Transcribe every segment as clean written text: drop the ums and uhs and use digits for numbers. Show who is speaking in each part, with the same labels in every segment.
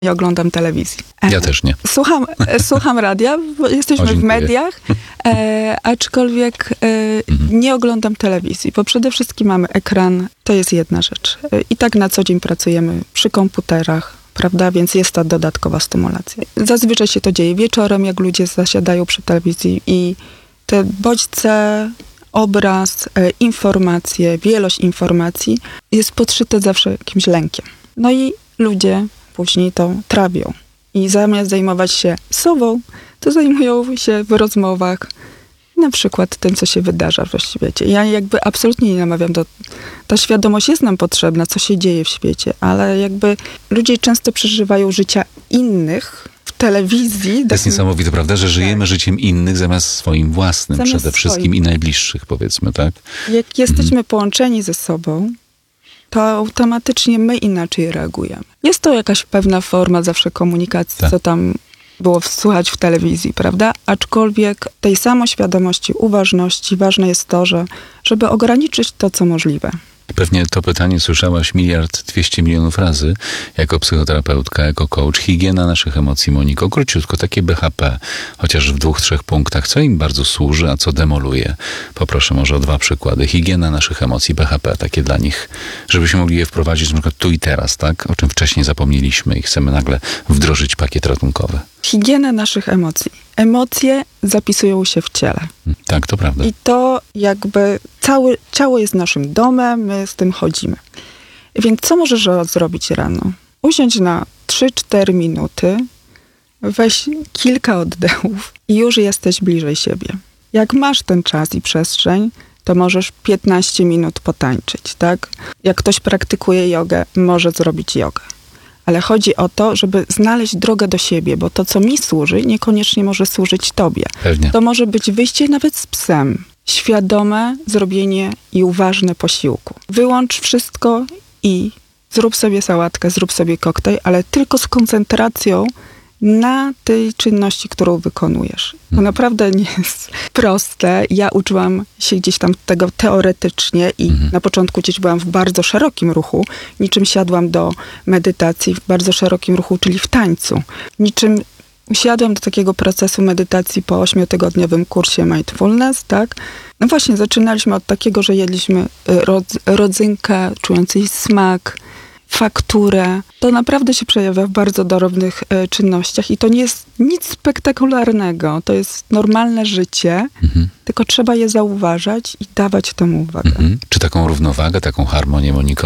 Speaker 1: Nie oglądam telewizji.
Speaker 2: Ja też nie.
Speaker 1: Słucham radia, bo jesteśmy w mediach, aczkolwiek nie oglądam telewizji, bo przede wszystkim mamy ekran, to jest jedna rzecz. I tak na co dzień pracujemy przy komputerach, prawda, więc jest ta dodatkowa stymulacja. Zazwyczaj się to dzieje wieczorem, jak ludzie zasiadają przy telewizji i te bodźce, obraz, informacje, wielość informacji jest podszyte zawsze jakimś lękiem. No i ludzie później to trawią. I zamiast zajmować się sobą, to zajmują się w rozmowach na przykład tym, co się wydarza w świecie. Ja jakby absolutnie nie namawiam ta świadomość jest nam potrzebna, co się dzieje w świecie, ale jakby ludzie często przeżywają życia innych w telewizji.
Speaker 2: To jest niesamowite, prawda, że żyjemy życiem innych zamiast swoim własnym, przede wszystkim i najbliższych, powiedzmy, tak?
Speaker 1: Jak jesteśmy połączeni ze sobą, to automatycznie my inaczej reagujemy. Jest to jakaś pewna forma zawsze komunikacji, co tam było słychać w telewizji, prawda? Aczkolwiek tej samoświadomości, uważności ważne jest to, żeby ograniczyć to, co możliwe.
Speaker 2: Pewnie to pytanie słyszałaś 1,2 miliarda razy jako psychoterapeutka, jako coach. Higiena naszych emocji, Moniko. Króciutko, takie BHP, chociaż w 2-3 punktach. Co im bardzo służy, a co demoluje? Poproszę może o 2 przykłady. Higiena naszych emocji, BHP, takie dla nich, żebyśmy mogli je wprowadzić na przykład tu i teraz, tak? O czym wcześniej zapomnieliśmy i chcemy nagle wdrożyć pakiet ratunkowy.
Speaker 1: Higiena naszych emocji. Emocje zapisują się w ciele.
Speaker 2: Tak, to prawda.
Speaker 1: I to jakby całe ciało jest naszym domem, my z tym chodzimy. Więc co możesz zrobić rano? Usiądź na 3-4 minuty, weź kilka oddechów i już jesteś bliżej siebie. Jak masz ten czas i przestrzeń, to możesz 15 minut potańczyć, tak? Jak ktoś praktykuje jogę, może zrobić jogę. Ale chodzi o to, żeby znaleźć drogę do siebie, bo to, co mi służy, niekoniecznie może służyć tobie.
Speaker 2: Pewnie.
Speaker 1: To może być wyjście nawet z psem. Świadome zrobienie i uważne posiłku. Wyłącz wszystko i zrób sobie sałatkę, zrób sobie koktajl, ale tylko z koncentracją na tej czynności, którą wykonujesz. To naprawdę nie jest proste. Ja uczyłam się gdzieś tam tego teoretycznie i na początku gdzieś byłam w bardzo szerokim ruchu, niczym siadłam do medytacji w bardzo szerokim ruchu, czyli w tańcu. Niczym usiadłam do takiego procesu medytacji po 8-tygodniowym kursie mindfulness, tak? No właśnie, zaczynaliśmy od takiego, że jedliśmy rodzynkę, czując jej smak, fakturę. To naprawdę się przejawia w bardzo drobnych czynnościach i to nie jest nic spektakularnego. To jest normalne życie, tylko trzeba je zauważać i dawać temu uwagę.
Speaker 2: Czy taką równowagę, taką harmonię, Moniko,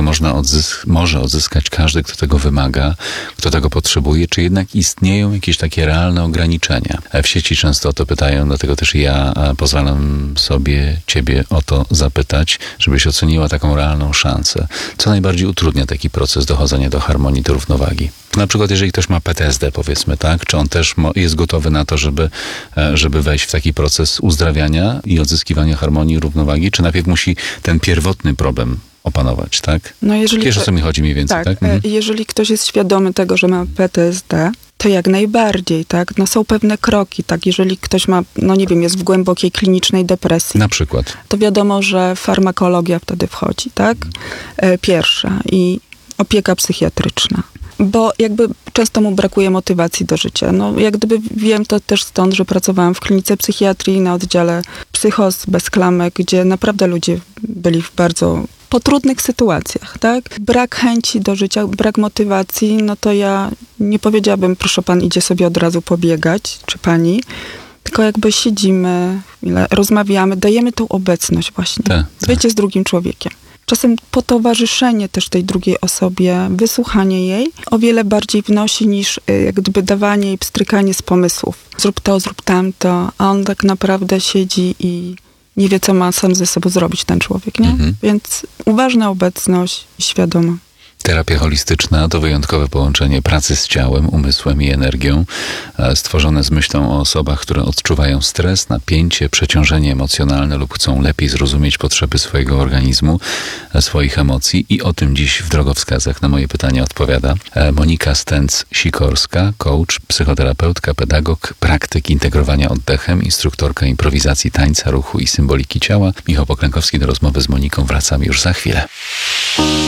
Speaker 2: może odzyskać każdy, kto tego wymaga, kto tego potrzebuje, czy jednak istnieją jakieś takie realne ograniczenia? W sieci często o to pytają, dlatego też ja pozwalam sobie ciebie o to zapytać, żebyś oceniła taką realną szansę. Co najbardziej utrudnia taki proces dochodzenia do harmonii, do równowagi? Na przykład, jeżeli ktoś ma PTSD, powiedzmy, tak? Czy on też jest gotowy na to, żeby wejść w taki proces uzdrawiania i odzyskiwania harmonii i równowagi? Czy najpierw musi ten pierwotny problem opanować, tak?
Speaker 1: No
Speaker 2: Wiesz, o co mi chodzi mniej więcej, tak?
Speaker 1: Jeżeli ktoś jest świadomy tego, że ma PTSD, to jak najbardziej, tak? No są pewne kroki, tak? Jeżeli ktoś ma, no nie wiem, jest w głębokiej klinicznej depresji.
Speaker 2: Na przykład.
Speaker 1: To wiadomo, że farmakologia wtedy wchodzi, tak? Pierwsza i opieka psychiatryczna. Bo jakby często mu brakuje motywacji do życia. No jak gdyby wiem to też stąd, że pracowałam w klinice psychiatrii na oddziale psychos bez klamek, gdzie naprawdę ludzie byli w bardzo trudnych sytuacjach, tak? Brak chęci do życia, brak motywacji, no to ja nie powiedziałabym, proszę pan idzie sobie od razu pobiegać, czy pani, tylko jakby siedzimy, rozmawiamy, dajemy tą obecność właśnie. Bycie z drugim człowiekiem. Czasem potowarzyszenie też tej drugiej osobie, wysłuchanie jej o wiele bardziej wnosi niż jak gdyby dawanie jej pstrykanie z pomysłów. Zrób to, zrób tamto, a on tak naprawdę siedzi i nie wie, co ma sam ze sobą zrobić ten człowiek, nie? Więc uważna obecność i świadoma.
Speaker 2: Terapia holistyczna to wyjątkowe połączenie pracy z ciałem, umysłem i energią, stworzone z myślą o osobach, które odczuwają stres, napięcie, przeciążenie emocjonalne lub chcą lepiej zrozumieć potrzeby swojego organizmu, swoich emocji i o tym dziś w drogowskazach na moje pytania odpowiada Monika Stęc-Sikorska, coach, psychoterapeutka, pedagog, praktyk integrowania oddechem, instruktorka improwizacji tańca, ruchu i symboliki ciała. Michał Poklękowski, do rozmowy z Moniką wracam już za chwilę.